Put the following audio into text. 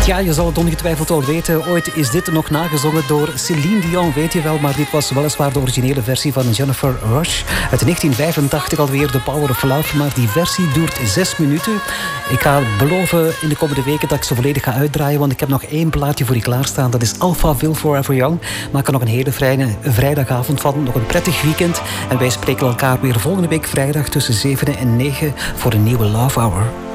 Ja, je zal het ongetwijfeld al weten. Ooit is dit nog nagezongen door Céline Dion, weet je wel. Maar dit was weliswaar de originele versie van Jennifer Rush. Uit 1985 alweer, The Power of Love. Maar die versie duurt 6 minuten. Ik ga beloven in de komende weken dat ik ze volledig ga uitdraaien. Want ik heb nog 1 plaatje voor je klaarstaan. Dat is Alphaville Forever Young. Maak er nog een hele vrijdagavond van. Nog een prettig weekend. En wij spreken elkaar weer volgende week vrijdag tussen 7 en 9 voor een nieuwe Love Hour.